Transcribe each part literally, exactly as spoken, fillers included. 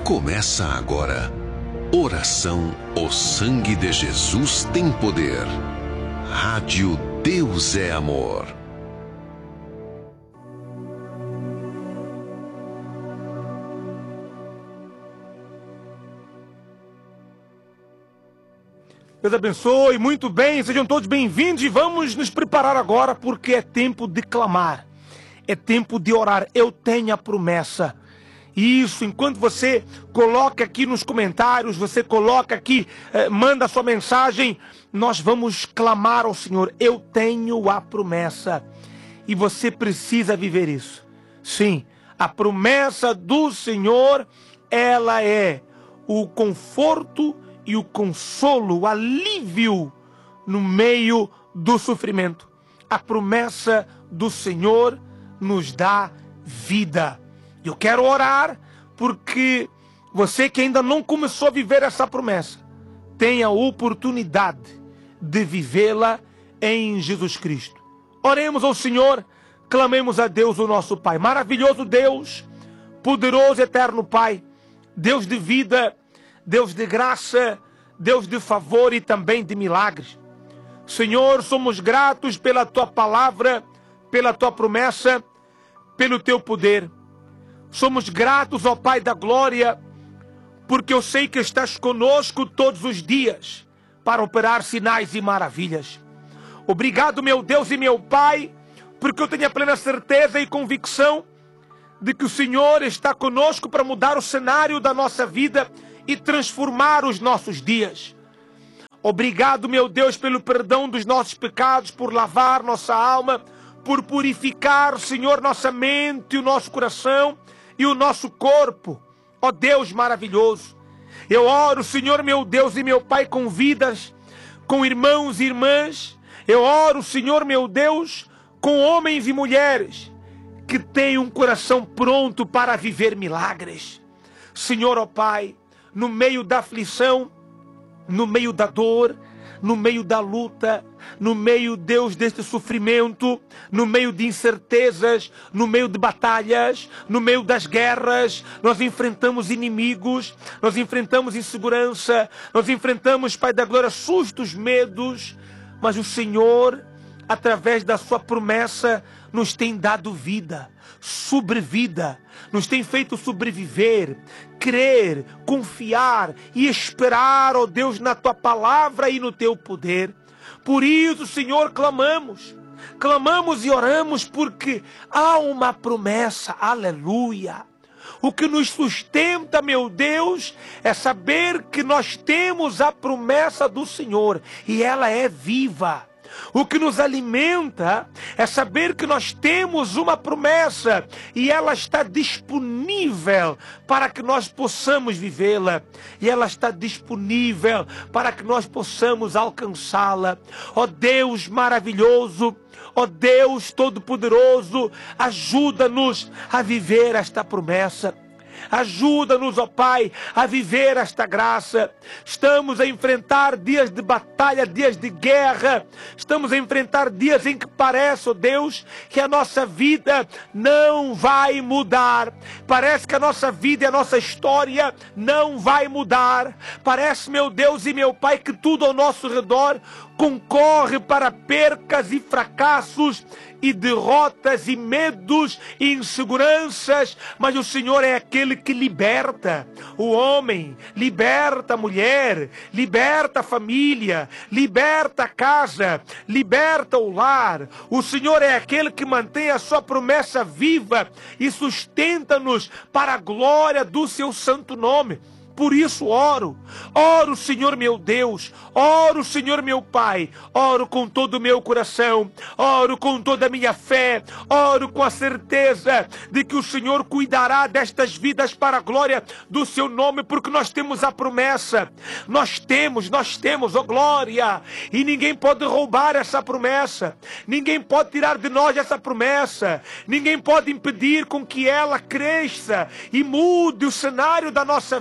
Começa agora. Oração O Sangue de Jesus tem poder. Rádio Deus é Amor. Deus abençoe, muito bem, sejam todos bem-vindos e vamos nos preparar agora porque é tempo de clamar, é tempo de orar. Eu tenho a promessa. Isso, enquanto você coloca aqui nos comentários, você coloca aqui, eh, manda a sua mensagem, nós vamos clamar ao Senhor. Eu tenho a promessa e você precisa viver isso. Sim, a promessa do Senhor, ela é o conforto e o consolo, o alívio no meio do sofrimento. A promessa do Senhor nos dá vida. Eu quero orar porque você que ainda não começou a viver essa promessa, tenha a oportunidade de vivê-la em Jesus Cristo. Oremos ao Senhor, clamemos a Deus, o nosso Pai. Maravilhoso Deus, poderoso e eterno Pai, Deus de vida, Deus de graça, Deus de favor e também de milagres. Senhor, somos gratos pela Tua palavra, pela Tua promessa, pelo Teu poder. Somos gratos, ó Pai da glória, porque eu sei que estás conosco todos os dias para operar sinais e maravilhas. Obrigado, meu Deus e meu Pai, porque eu tenho a plena certeza e convicção de que o Senhor está conosco para mudar o cenário da nossa vida e transformar os nossos dias. Obrigado, meu Deus, pelo perdão dos nossos pecados, por lavar nossa alma, por purificar, Senhor, nossa mente e o nosso coração e o nosso corpo. Ó Deus maravilhoso, eu oro, Senhor, meu Deus e meu Pai, com vidas, com irmãos e irmãs. Eu oro, Senhor, meu Deus, com homens e mulheres que têm um coração pronto para viver milagres. Senhor, ó Pai, no meio da aflição, no meio da dor, no meio da luta, no meio, Deus, deste sofrimento, no meio de incertezas, no meio de batalhas, no meio das guerras, nós enfrentamos inimigos, nós enfrentamos insegurança, nós enfrentamos, Pai da glória, sustos, medos, mas o Senhor, através da sua promessa, nos tem dado vida, sobrevida, nos tem feito sobreviver, crer, confiar e esperar, ó Deus, na Tua palavra e no Teu poder. Por isso, Senhor, clamamos, clamamos e oramos porque há uma promessa, aleluia. O que nos sustenta, meu Deus, é saber que nós temos a promessa do Senhor e ela é viva. O que nos alimenta é saber que nós temos uma promessa e ela está disponível para que nós possamos vivê-la. E ela está disponível para que nós possamos alcançá-la. Ó Deus maravilhoso, ó Deus todo-poderoso, ajuda-nos a viver esta promessa. Ajuda-nos, ó Pai, a viver esta graça. Estamos a enfrentar dias de batalha, dias de guerra. Estamos a enfrentar dias em que parece, ó Deus, que a nossa vida não vai mudar. Parece que a nossa vida e a nossa história não vai mudar. Parece, meu Deus e meu Pai, que tudo ao nosso redor concorre para percas e fracassos e derrotas e medos e inseguranças, mas o Senhor é aquele que liberta o homem, liberta a mulher, liberta a família, liberta a casa, liberta o lar. O Senhor é aquele que mantém a sua promessa viva e sustenta-nos para a glória do seu santo nome. Por isso oro, oro, Senhor meu Deus, oro, Senhor meu Pai, oro com todo o meu coração, oro com toda a minha fé, oro com a certeza de que o Senhor cuidará destas vidas para a glória do seu nome, porque nós temos a promessa, nós temos, nós temos, ó glória, e ninguém pode roubar essa promessa, ninguém pode tirar de nós essa promessa, ninguém pode impedir com que ela cresça e mude o cenário da nossa vida.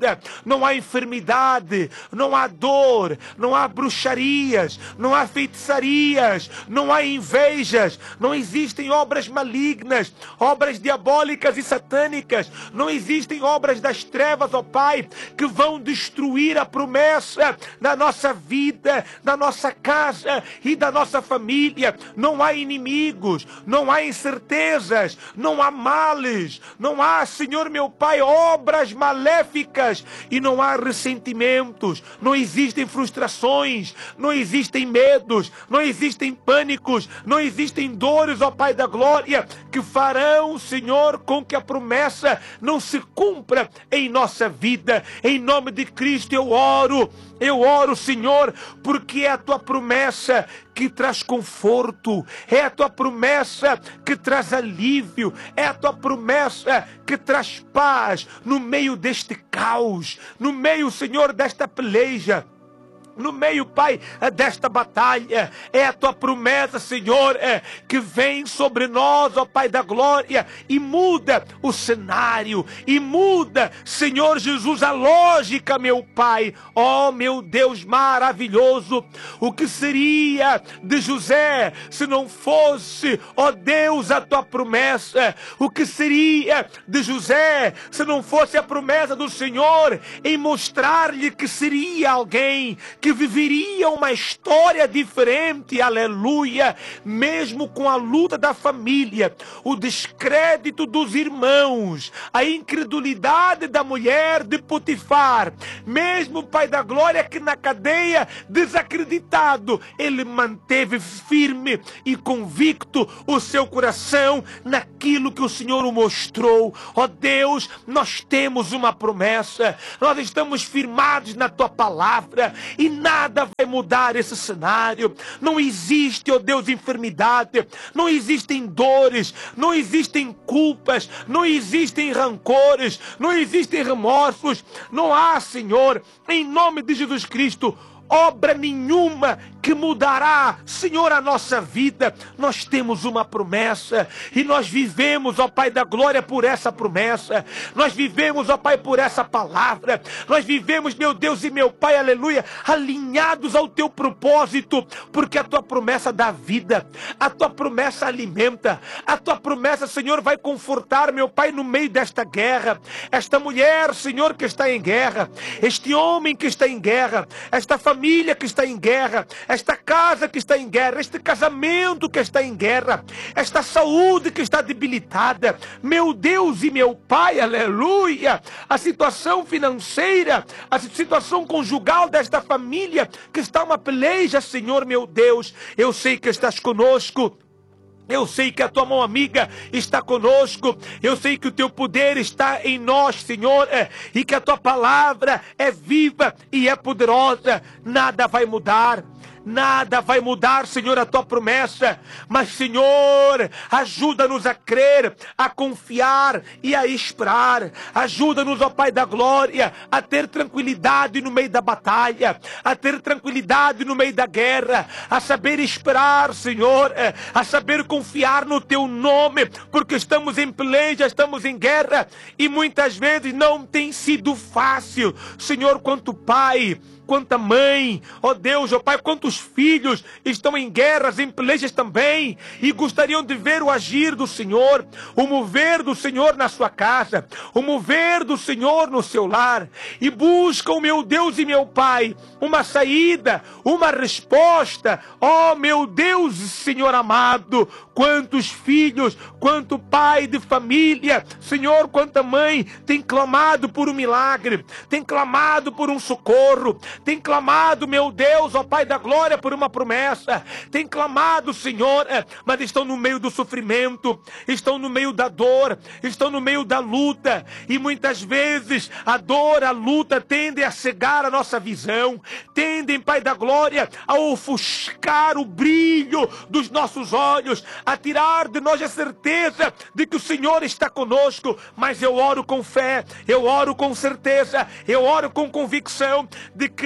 promessa, não há enfermidade, não há dor, não há bruxarias, não há feitiçarias, não há invejas, não existem obras malignas, obras diabólicas e satânicas, não existem obras das trevas, ó Pai, que vão destruir a promessa na nossa vida, na nossa casa e da nossa família. Não há inimigos, não há incertezas, não há males, não há, Senhor meu Pai, obras maléficas e não há ressentimentos, não existem frustrações, não existem medos, não existem pânicos, não existem dores, ó Pai da glória, que farão, Senhor, com que a promessa não se cumpra em nossa vida. Em nome de Cristo eu oro, eu oro, Senhor, porque é a tua promessa que traz conforto, é a tua promessa que traz alívio, é a tua promessa que traz paz no meio deste caos, no meio, Senhor, desta peleja. No meio, Pai, desta batalha, é a tua promessa, Senhor, é, que vem sobre nós, ó Pai da glória, e muda o cenário, e muda, Senhor Jesus, a lógica, meu Pai. Ó meu Deus maravilhoso, o que seria de José se não fosse, ó Deus, a tua promessa? O que seria de José se não fosse a promessa do Senhor em mostrar-lhe que seria alguém que que viveria uma história diferente, aleluia, mesmo com a luta da família, o descrédito dos irmãos, a incredulidade da mulher de Potifar, mesmo o Pai da glória que na cadeia, desacreditado, ele manteve firme e convicto o seu coração naquilo que o Senhor o mostrou. Ó Deus, nós temos uma promessa, nós estamos firmados na tua palavra e nada vai mudar esse cenário. Não existe, ó Deus, enfermidade, não existem dores, não existem culpas, não existem rancores, não existem remorsos, não há, Senhor, em nome de Jesus Cristo, obra nenhuma que mudará, Senhor, a nossa vida. Nós temos uma promessa e nós vivemos, ó Pai da glória, por essa promessa. Nós vivemos, ó Pai, por essa palavra. Nós vivemos, meu Deus e meu Pai, aleluia, alinhados ao teu propósito, porque a tua promessa dá vida, a tua promessa alimenta, a tua promessa, Senhor, vai confortar, meu Pai, no meio desta guerra. Esta mulher, Senhor, que está em guerra, este homem que está em guerra, esta família família que está em guerra, esta casa que está em guerra, este casamento que está em guerra, esta saúde que está debilitada, meu Deus e meu Pai, aleluia, a situação financeira, a situação conjugal desta família que está uma peleja, Senhor meu Deus, eu sei que estás conosco. Eu sei que a tua mão amiga está conosco. Eu sei que o teu poder está em nós, Senhor. E que a tua palavra é viva e é poderosa. Nada vai mudar. Nada vai mudar, Senhor, a tua promessa. Mas, Senhor, ajuda-nos a crer, a confiar e a esperar. Ajuda-nos, ó Pai da glória, a ter tranquilidade no meio da batalha, a ter tranquilidade no meio da guerra, a saber esperar, Senhor, a saber confiar no teu nome, porque estamos em peleja, estamos em guerra e muitas vezes não tem sido fácil, Senhor, quanto Pai, quanta mãe, ó Deus, ó Pai, quantos filhos estão em guerras, em pelejas também, e gostariam de ver o agir do Senhor, o mover do Senhor na sua casa, o mover do Senhor no seu lar, e buscam, meu Deus e meu Pai, uma saída, uma resposta. Ó meu Deus, Senhor amado, quantos filhos, quanto pai de família, Senhor, quanta mãe tem clamado por um milagre, tem clamado por um socorro, tem clamado, meu Deus, ó Pai da glória, por uma promessa, tem clamado, Senhor, mas estão no meio do sofrimento, estão no meio da dor, estão no meio da luta, e muitas vezes a dor, a luta tendem a cegar a nossa visão, tendem, Pai da glória, a ofuscar o brilho dos nossos olhos, a tirar de nós a certeza de que o Senhor está conosco. Mas eu oro com fé, eu oro com certeza, eu oro com convicção de que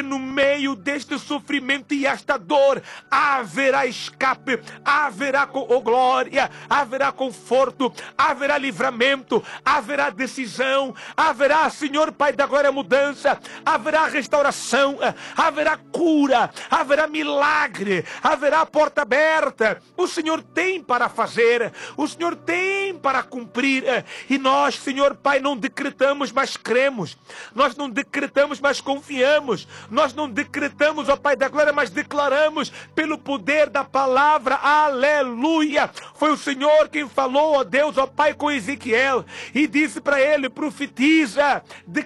no meio deste sofrimento e esta dor haverá escape, haverá oh, glória, haverá conforto, haverá livramento, haverá decisão, haverá, Senhor Pai da glória, mudança, haverá restauração, haverá cura, haverá milagre, haverá porta aberta. O Senhor tem para fazer, o Senhor tem para cumprir, e nós, Senhor Pai, não decretamos, mas cremos. Nós não decretamos, mas confiamos. Nós não decretamos, ó Pai da glória, mas declaramos pelo poder da palavra. Aleluia! Foi o Senhor quem falou, ó Deus, ó Pai, com Ezequiel e disse para ele: profetiza,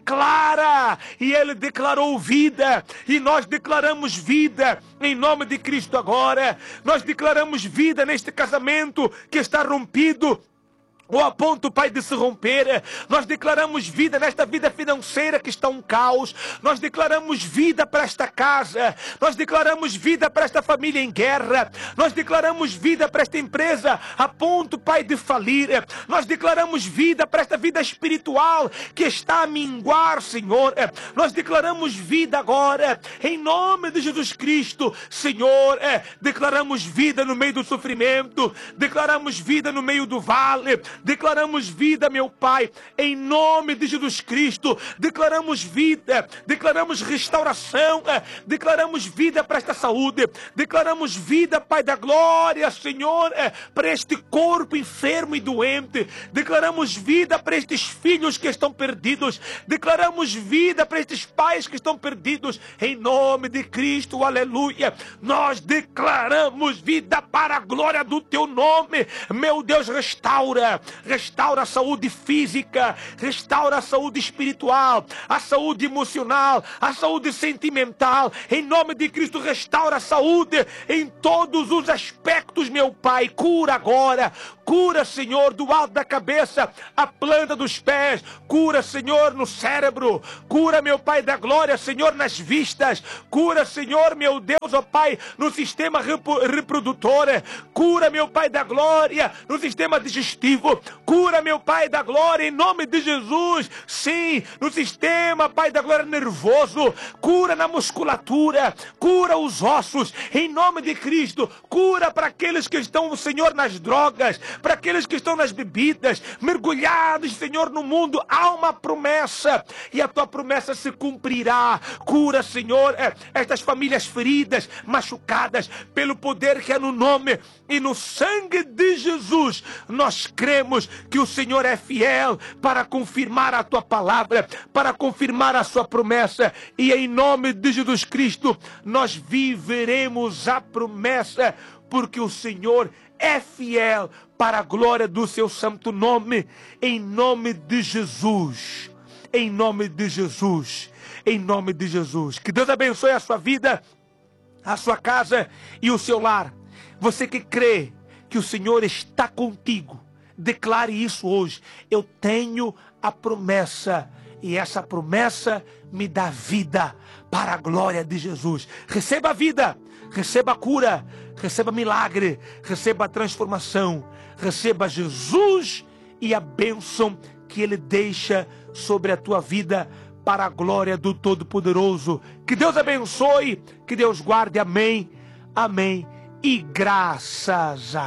declara. E ele declarou vida, e nós declaramos vida em nome de Cristo agora. Nós declaramos vida neste casamento que está rompido, ou a ponto, Pai, de se romper. Nós declaramos vida nesta vida financeira que está um caos. Nós declaramos vida para esta casa. Nós declaramos vida para esta família em guerra. Nós declaramos vida para esta empresa a ponto, Pai, de falir. Nós declaramos vida para esta vida espiritual que está a minguar, Senhor. Nós declaramos vida agora em nome de Jesus Cristo, Senhor. Declaramos vida no meio do sofrimento. Declaramos vida no meio do vale. Declaramos vida, meu Pai, em nome de Jesus Cristo. Declaramos vida, declaramos restauração, declaramos vida para esta saúde, declaramos vida, Pai da glória, Senhor, para este corpo enfermo e doente. Declaramos vida para estes filhos que estão perdidos. Declaramos vida para estes pais que estão perdidos, em nome de Cristo, aleluia. Nós declaramos vida para a glória do Teu nome, meu Deus. Restaura, restaura a saúde física, restaura a saúde espiritual, a saúde emocional, a saúde sentimental, em nome de Cristo. Restaura a saúde em todos os aspectos, meu Pai. Cura agora, cura, Senhor, do alto da cabeça à planta dos pés. Cura, Senhor, no cérebro. Cura, meu Pai da glória, Senhor, nas vistas. Cura, Senhor, meu Deus, ó Pai, no sistema reprodutor. Cura, meu Pai da glória, no sistema digestivo. Cura, meu Pai da glória, em nome de Jesus. Sim, no sistema, Pai da glória, nervoso. Cura na musculatura. Cura os ossos, em nome de Cristo. Cura para aqueles que estão, Senhor, nas drogas, para aqueles que estão nas bebidas, mergulhados, Senhor, no mundo. Há uma promessa, e a Tua promessa se cumprirá. Cura, Senhor, estas famílias feridas, machucadas, pelo poder que é no nome e no sangue de Jesus. Nós cremos que o Senhor é fiel para confirmar a Tua palavra, para confirmar a Sua promessa, e em nome de Jesus Cristo nós viveremos a promessa, porque o Senhor é fiel para a glória do Seu santo nome, em nome de Jesus, em nome de Jesus, em nome de Jesus. Que Deus abençoe a sua vida, a sua casa e o seu lar. Você que crê que o Senhor está contigo, declare isso hoje. Eu tenho a promessa, e essa promessa me dá vida para a glória de Jesus. Receba a vida, receba a cura, receba milagre, receba a transformação, receba Jesus e a bênção que Ele deixa sobre a tua vida para a glória do Todo-Poderoso. Que Deus abençoe, que Deus guarde. Amém, amém e graças a